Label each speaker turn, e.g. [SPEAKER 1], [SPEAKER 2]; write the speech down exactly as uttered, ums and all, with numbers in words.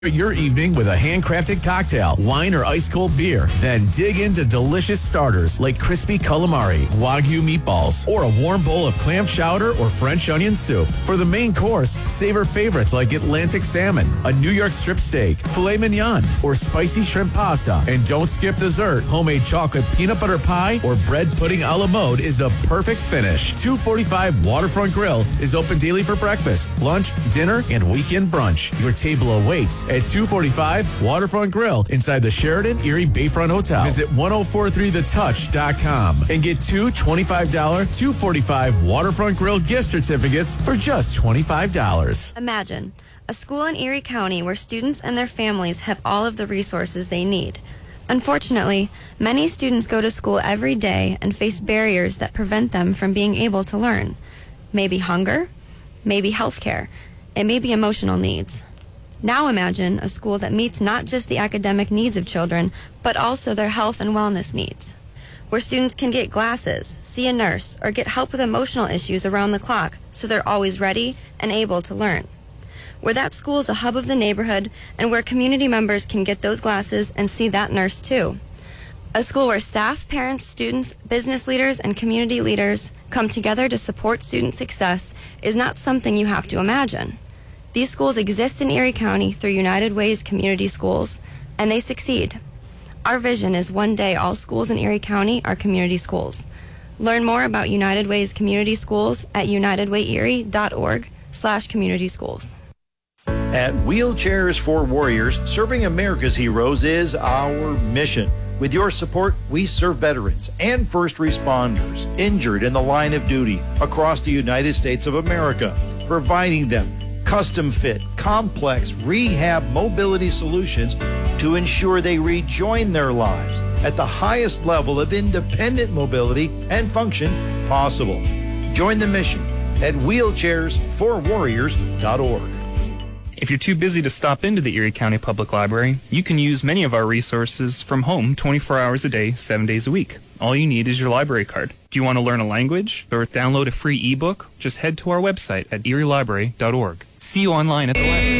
[SPEAKER 1] Your evening with a handcrafted cocktail, wine or ice cold beer. Then dig into delicious starters like crispy calamari, wagyu meatballs, or a warm bowl of clam chowder or French onion soup. For the main course, savor favorites like Atlantic salmon, a New York strip steak, filet mignon, or spicy shrimp pasta. And don't skip dessert. Homemade chocolate peanut butter pie or bread pudding a la mode is a perfect finish. two forty-five Waterfront Grill is open daily for breakfast, lunch, dinner, and weekend brunch. Your table awaits at two forty-five Waterfront Grill inside the Sheraton Erie Bayfront Hotel. Visit ten forty-three the touch dot com and get two twenty-five dollar two forty-five Waterfront Grill gift certificates for just twenty-five dollars.
[SPEAKER 2] Imagine a school in Erie County where students and their families have all of the resources they need. Unfortunately, many students go to school every day and face barriers that prevent them from being able to learn. Maybe hunger, maybe healthcare, and maybe emotional needs. Now imagine a school that meets not just the academic needs of children, but also their health and wellness needs, where students can get glasses, see a nurse, or get help with emotional issues around the clock so they're always ready and able to learn, where that school is a hub of the neighborhood and where community members can get those glasses and see that nurse too. A school where staff, parents, students, business leaders, and community leaders come together to support student success is not something you have to imagine. These schools exist in Erie County through United Way's community schools, and they succeed. Our vision is one day all schools in Erie County are community schools. Learn more about United Way's community schools at unitedwayerie.org slash community schools.
[SPEAKER 3] At Wheelchairs for Warriors, serving America's heroes is our mission. With your support, we serve veterans and first responders injured in the line of duty across the United States of America, providing them custom-fit, complex rehab mobility solutions to ensure they rejoin their lives at the highest level of independent mobility and function possible. Join the mission at wheelchairs for warriors dot org.
[SPEAKER 4] If you're too busy to stop into the Erie County Public Library, you can use many of our resources from home twenty-four hours a day, seven days a week. All you need is your library card. Do you want to learn a language or download a free ebook? Just head to our website at erie library dot org. See you online at the library.